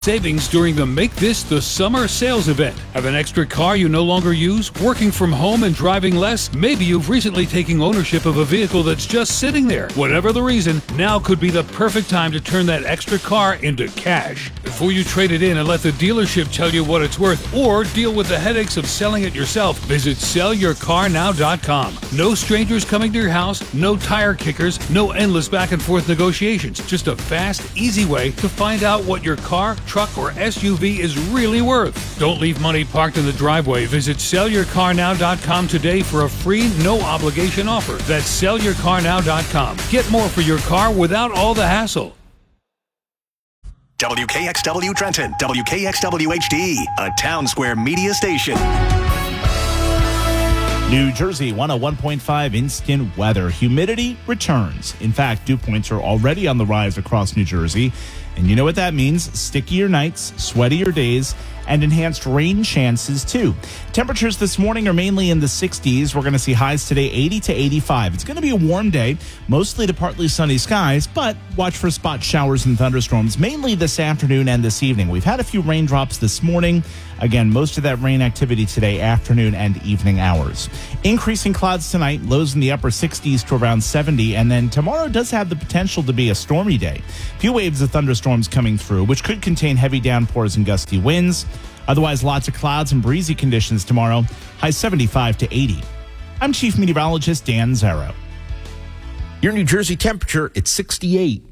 Savings during the Make This the Summer sales event. Have an extra car you no longer use? Working from home and driving less? Maybe you've recently taken ownership of a vehicle that's just sitting there. Whatever the reason, now could be the perfect time to turn that extra car into cash. Before you trade it in and let the dealership tell you what it's worth or deal with the headaches of selling it yourself, visit sellyourcarnow.com. No strangers coming to your house, no tire kickers, no endless back and forth negotiations. Just a fast, easy way to find out what your car, truck, or SUV is really worth. Don't leave money parked in the driveway. Visit sellyourcarnow.com today for a free, no-obligation offer. That's sellyourcarnow.com. Get more for your car without all the hassle. WKXW Trenton, WKXW HD, a Town Square media station. New Jersey 101.5 instant weather. Humidity returns. In fact, dew points are already on the rise across New Jersey. And you know what that means? Stickier nights, sweatier days, and enhanced rain chances too. Temperatures this morning are mainly in the 60s. We're going to see highs today 80 to 85. It's going to be a warm day, mostly to partly sunny skies, but watch for spot showers and thunderstorms, mainly this afternoon and this evening. We've had a few raindrops this morning. Again, most of that rain activity today, afternoon and evening hours. Increasing clouds tonight, lows in the upper 60s to around 70, and then tomorrow does have the potential to be a stormy day. Few waves of thunderstorms coming through, which could contain heavy downpours and gusty winds. Otherwise, lots of clouds and breezy conditions tomorrow, high 75 to 80. I'm Chief Meteorologist Dan Zarrow. Your New Jersey temperature, it's 68.